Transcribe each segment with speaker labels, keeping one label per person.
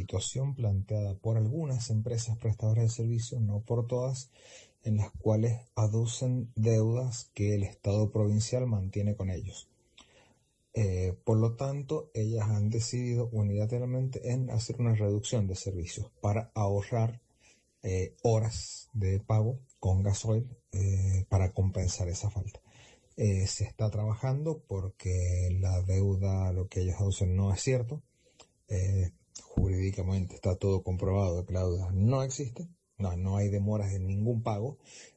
Speaker 1: situación planteada por algunas empresas prestadoras de servicios, no por todas, en las cuales aducen deudas que el Estado provincial mantiene con ellos. Por lo tanto, ellas han decidido unilateralmente en hacer una reducción de servicios para ahorrar horas de pago con gasoil para compensar esa falta. Se está trabajando porque la deuda, lo que ellos aducen, no es cierto. Jurídicamente está todo comprobado que la deuda no existe. No hay demoras en ningún pago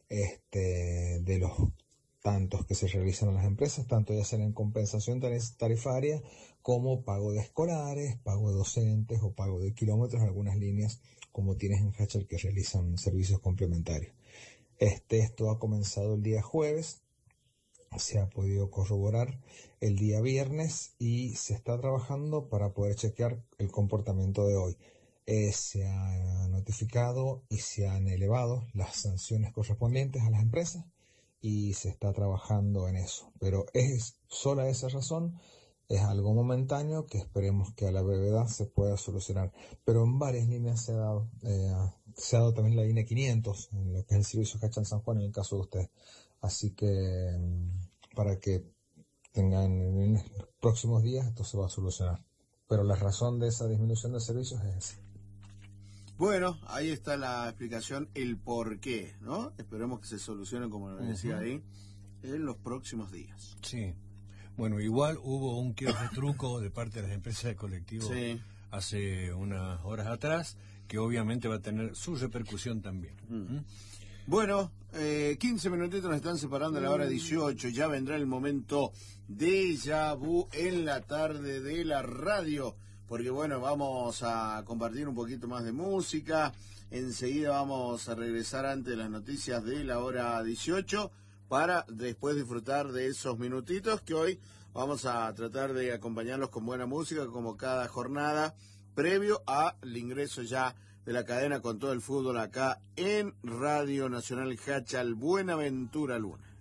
Speaker 1: de los tantos que se realizan en las empresas, tanto ya sea en compensación tarifaria como pago de escolares, pago de docentes o pago de kilómetros, algunas líneas como tienes en Hachal que realizan servicios complementarios. Esto ha comenzado el día jueves, se ha podido corroborar el día viernes y se está trabajando para poder chequear el comportamiento de hoy. Se ha notificado y se han elevado las sanciones correspondientes a las empresas y se está trabajando en eso. Pero es sola esa razón, es algo momentáneo que esperemos que a la brevedad se pueda solucionar. Pero en varias líneas se ha dado también la línea 500, en lo que es el servicio Hachal San Juan en el caso de ustedes. Así que para que tengan en los próximos días esto se va a solucionar. Pero la razón de esa disminución de servicios es esa.
Speaker 2: Bueno, ahí está la explicación, el por qué, ¿no? Esperemos que se solucione, como lo decía ahí, en los próximos días.
Speaker 3: Sí. Bueno, igual hubo un truco de parte de las empresas de colectivos hace unas horas atrás, que obviamente va a tener su repercusión también.
Speaker 2: Bueno, 15 minutitos nos están separando a la hora 18, ya vendrá el momento déjà vu en la tarde de la radio. Porque bueno, vamos a compartir un poquito más de música, enseguida vamos a regresar antes de las noticias de la hora 18 para después disfrutar de esos minutitos que hoy vamos a tratar de acompañarlos con buena música como cada jornada, previo al ingreso ya de la cadena con todo el fútbol acá en Radio Nacional Hachal. Buenaventura Luna.